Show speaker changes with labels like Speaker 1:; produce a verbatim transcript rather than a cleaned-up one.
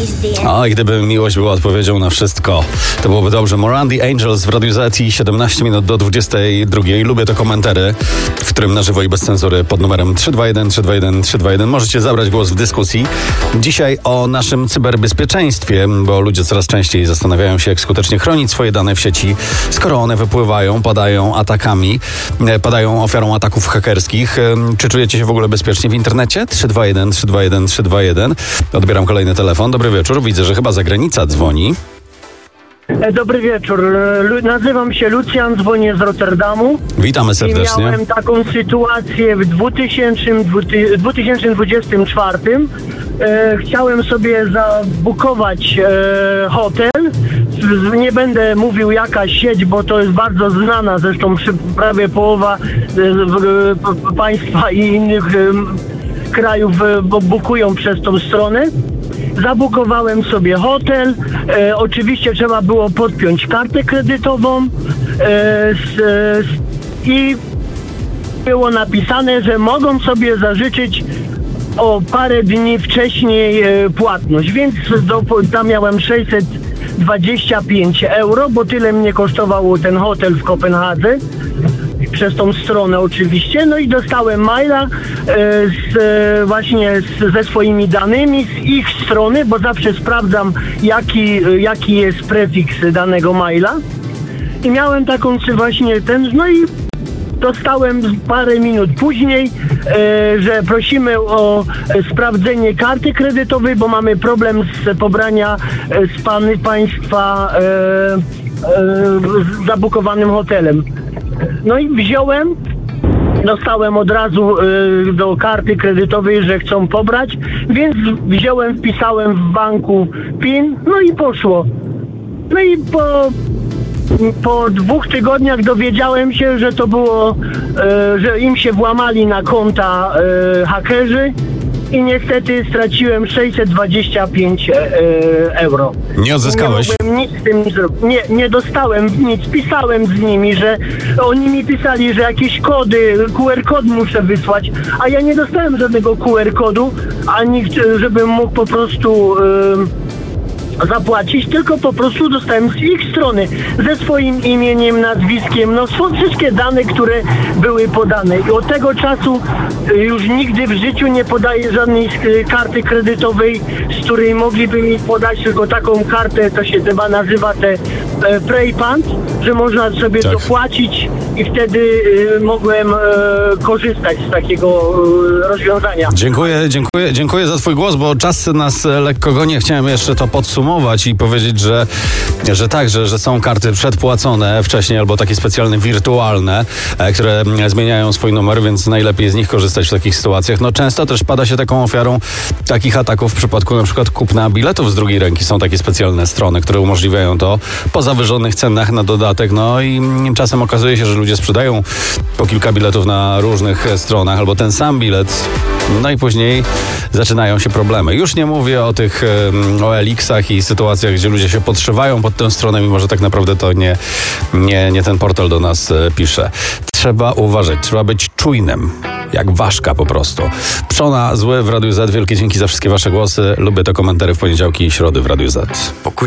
Speaker 1: A gdyby miłość była odpowiedzią na wszystko, to byłoby dobrze. Morandi Angels w Radiu Z i siedemnaście minut do dwudziestej drugiej. Lubię te komentary, w którym na żywo i bez cenzury pod numerem trzy dwa jeden, trzy dwa jeden, trzy dwa jeden. Możecie zabrać głos w dyskusji. Dzisiaj o naszym cyberbezpieczeństwie, bo ludzie coraz częściej zastanawiają się, jak skutecznie chronić swoje dane w sieci, skoro one wypływają, padają atakami, padają ofiarą ataków hakerskich. Czy czujecie się w ogóle bezpiecznie w internecie? trzy dwa jeden, trzy dwa jeden, trzy dwa jeden. Odbieram kolejny telefon. Dobry wieczór. Widzę, że chyba zagranica dzwoni.
Speaker 2: Dobry wieczór. Lu- nazywam się Lucjan, dzwonię z Rotterdamu.
Speaker 1: Witamy serdecznie.
Speaker 2: I miałem taką sytuację w dwa tysiące dwudziestym czwartym. E, chciałem sobie zabukować e, hotel. Nie będę mówił jaka sieć, bo to jest bardzo znana. Zresztą przy, prawie połowa e, e, państwa i innych e, krajów e, bukują przez tą stronę. Zabukowałem sobie hotel. E, oczywiście trzeba było podpiąć kartę kredytową e, z, z, i było napisane, że mogą sobie zażyczyć o parę dni wcześniej e, płatność, więc do, tam miałem sześćset dwadzieścia pięć euro, bo tyle mnie kosztował ten hotel w Kopenhadze. Przez tą stronę oczywiście, no i dostałem maila e, z, e, właśnie z, ze swoimi danymi z ich strony, bo zawsze sprawdzam jaki, jaki jest prefiks danego maila i miałem taką właśnie ten, no i dostałem parę minut później, e, że prosimy o e, sprawdzenie karty kredytowej, bo mamy problem z pobrania e, z pan, państwa e, e, z zabukowanym hotelem. No i wziąłem, dostałem od razu y, do karty kredytowej, że chcą pobrać, więc wziąłem, wpisałem w banku PIN, no i poszło. No i po, po dwóch tygodniach dowiedziałem się, że to było, y, że im się włamali na konta y, hakerzy. I niestety straciłem sześćset dwadzieścia pięć euro.
Speaker 1: Nie odzyskałeś?
Speaker 2: Nie mogłem nic z tym zrobić. Nie, nie dostałem nic. Pisałem z nimi, że oni mi pisali, że jakieś kody, Q R kod muszę wysłać, a ja nie dostałem żadnego Q R kodu, ani żebym mógł po prostu yy, zapłacić, tylko po prostu dostałem z ich strony, ze swoim imieniem, nazwiskiem, no są wszystkie dane, które były podane. I od tego czasu już nigdy w życiu nie podaję żadnej karty kredytowej, z której mogliby mi podać tylko taką kartę, to się chyba nazywa te e, PayPant, że można sobie
Speaker 1: tak
Speaker 2: dopłacić i wtedy e, mogłem e, korzystać z takiego e, rozwiązania.
Speaker 1: Dziękuję, dziękuję, dziękuję za twój głos, bo czas nas lekko goni. Chciałem jeszcze to podsumować i powiedzieć, że, że tak, że, że są karty przedpłacone wcześniej albo takie specjalne wirtualne, e, które zmieniają swój numer, więc najlepiej z nich korzystać w takich sytuacjach. No często też pada się taką ofiarą takich ataków w przypadku na przykład kupna biletów z drugiej ręki. Są takie specjalne strony, które umożliwiają to po zawyżonych cenach na dodatek. No i czasem okazuje się, że ludzie sprzedają po kilka biletów na różnych stronach albo ten sam bilet. No i później zaczynają się problemy. Już nie mówię o tych o L X-ach i sytuacjach, gdzie ludzie się podszywają pod tę stronę, mimo że tak naprawdę to nie, nie, nie ten portal do nas pisze. Trzeba uważać, trzeba być czujnym. Jak ważka po prostu. Przona zły w Radiu Z. Wielkie dzięki za wszystkie wasze głosy. Lubię te komentary w poniedziałki i środy w Radiu Z.